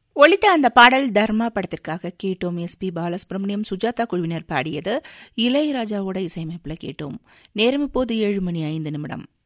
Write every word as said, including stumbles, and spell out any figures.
ஒலித்த அந்த பாடல் தர்மா படத்திற்காக கேட்டோம். எஸ் பி பாலசுப்ரமணியம், சுஜாதா குழுவினர் பாடியது. இளையராஜாவோட இசையமைப்பில் கேட்டோம். நேரம் இப்போது ஏழு மணி ஐந்து நிமிடம்.